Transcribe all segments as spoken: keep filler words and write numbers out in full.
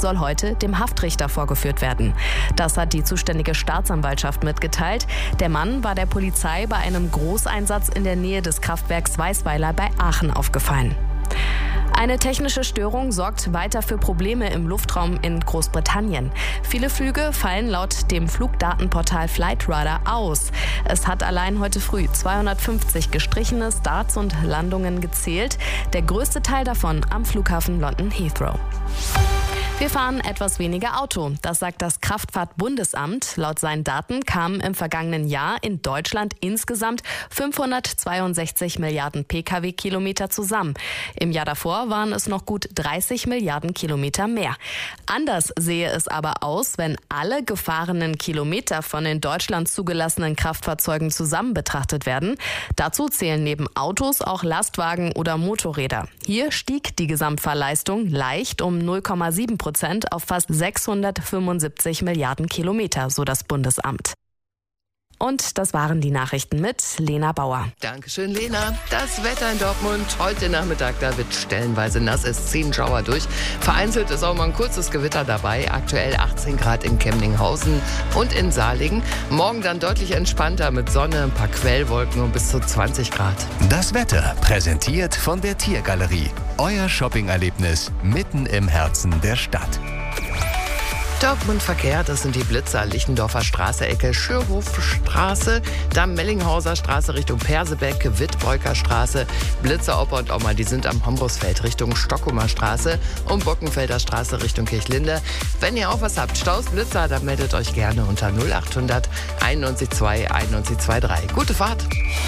soll heute dem Haftrichter vorgeführt werden. Das hat die zuständige Staatsanwaltschaft mitgeteilt. Der Mann war der Polizei bei einem Großeinsatz in der Nähe des Kraftwerks Weißweiler bei Aachen aufgefallen. Eine technische Störung sorgt weiter für Probleme im Luftraum in Großbritannien. Viele Flüge fallen laut dem Flugdatenportal Flightradar aus. Es hat allein heute früh zweihundertfünfzig gestrichene Starts und Landungen gezählt. Der größte Teil davon am Flughafen London Heathrow. Wir fahren etwas weniger Auto, das sagt das Kraftfahrtbundesamt. Laut seinen Daten kamen im vergangenen Jahr in Deutschland insgesamt fünfhundertzweiundsechzig Milliarden Pkw-Kilometer zusammen. Im Jahr davor waren es noch gut dreißig Milliarden Kilometer mehr. Anders sehe es aber aus, wenn alle gefahrenen Kilometer von in Deutschland zugelassenen Kraftfahrzeugen zusammen betrachtet werden. Dazu zählen neben Autos auch Lastwagen oder Motorräder. Hier stieg die Gesamtfahrleistung leicht um null Komma sieben Prozent auf fast sechshundertfünfundsiebzig Milliarden Kilometer, so das Bundesamt. Und das waren die Nachrichten mit Lena Bauer. Dankeschön, Lena. Das Wetter in Dortmund heute Nachmittag, da wird stellenweise nass, es ziehen Schauer durch. Vereinzelt ist auch mal ein kurzes Gewitter dabei. Aktuell achtzehn Grad in Kemninghausen und in Salingen. Morgen dann deutlich entspannter mit Sonne, ein paar Quellwolken und bis zu zwanzig Grad. Das Wetter präsentiert von der Tiergalerie. Euer Shoppingerlebnis mitten im Herzen der Stadt. Dortmund Verkehr, das sind die Blitzer, Lichendorfer Straße, Ecke Schürhofstraße, dann Mellinghauser Straße Richtung Persebeck, Wittbreuker Straße, Blitzer Opa und Oma, die sind am Hombrusfeld Richtung Stockumer Straße und Bockenfelder Straße Richtung Kirchlinde. Wenn ihr auch was habt, Staus, Blitzer, dann meldet euch gerne unter null achthundert einundneunzig zwei einundneunzig zweiunddreißig. Gute Fahrt!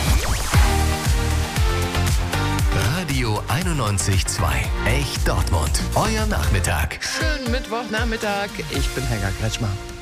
Radio einundneunzig Komma zwei. Echt Dortmund. Euer Nachmittag. Schönen Mittwochnachmittag. Ich bin Helga Kretschmer.